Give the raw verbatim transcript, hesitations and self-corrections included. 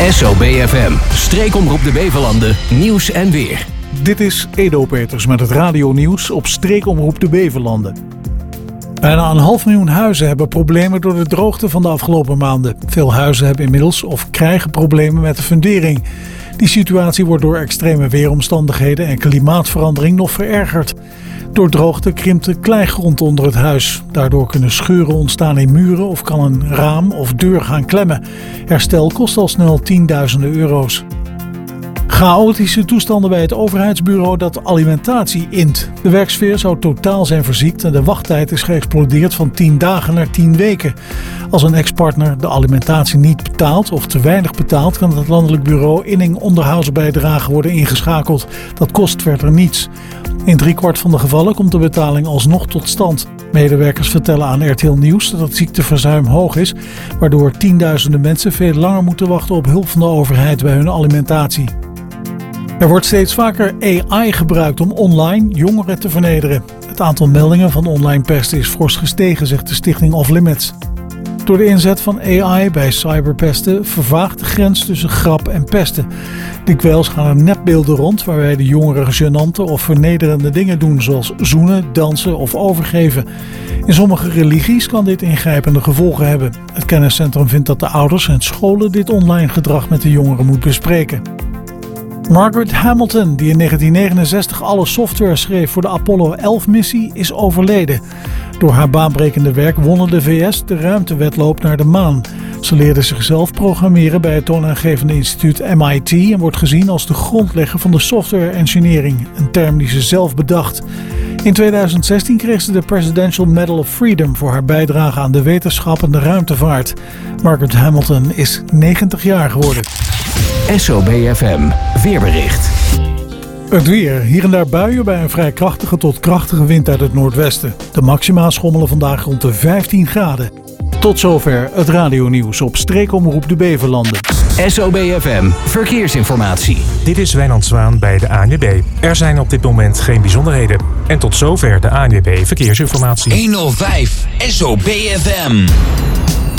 S O B F M, streekomroep de Bevelanden, nieuws en weer. Dit is Edo Peters met het radionieuws op streekomroep de Bevelanden. Bijna een half miljoen huizen hebben problemen door de droogte van de afgelopen maanden. Veel huizen hebben inmiddels of krijgen problemen met de fundering. Die situatie wordt door extreme weeromstandigheden en klimaatverandering nog verergerd. Door droogte krimpt de kleigrond onder het huis. Daardoor kunnen scheuren ontstaan in muren of kan een raam of deur gaan klemmen. Herstel kost al snel tienduizenden euro's. Chaotische toestanden bij het overheidsbureau dat alimentatie int. De werksfeer zou totaal zijn verziekt en de wachttijd is geëxplodeerd van tien dagen naar tien weken. Als een ex-partner de alimentatie niet betaalt of te weinig betaalt, kan het landelijk bureau inning onderhoudsbijdrage worden ingeschakeld. Dat kost verder niets. In driekwart van de gevallen komt de betaling alsnog tot stand. Medewerkers vertellen aan R T L Nieuws dat het ziekteverzuim hoog is, waardoor tienduizenden mensen veel langer moeten wachten op hulp van de overheid bij hun alimentatie. Er wordt steeds vaker A I gebruikt om online jongeren te vernederen. Het aantal meldingen van online pesten is fors gestegen, zegt de stichting Off Limits. Door de inzet van A I bij cyberpesten vervaagt de grens tussen grap en pesten. Dikwijls gaan er nepbeelden rond waarbij de jongeren gênante of vernederende dingen doen, zoals zoenen, dansen of overgeven. In sommige religies kan dit ingrijpende gevolgen hebben. Het kenniscentrum vindt dat de ouders en scholen dit online gedrag met de jongeren moeten bespreken. Margaret Hamilton, die in negentien negenenzestig alle software schreef voor de Apollo elf missie, is overleden. Door haar baanbrekende werk wonnen de V S de ruimtewedloop naar de maan. Ze leerde zichzelf programmeren bij het toonaangevende instituut M I T en wordt gezien als de grondlegger van de software engineering, een term die ze zelf bedacht. In tweeduizend zestien kreeg ze de Presidential Medal of Freedom voor haar bijdrage aan de wetenschap en de ruimtevaart. Margaret Hamilton is negentig jaar geworden. S O B F M, weerbericht. Het weer. Hier en daar buien bij een vrij krachtige tot krachtige wind uit het noordwesten. De maxima schommelen vandaag rond de vijftien graden. Tot zover het radionieuws op streekomroep de Bevelanden. S O B F M, verkeersinformatie. Dit is Wijnand Zwaan bij de A N W B. Er zijn op dit moment geen bijzonderheden. En tot zover de A N W B Verkeersinformatie. honderdvijf S O B F M.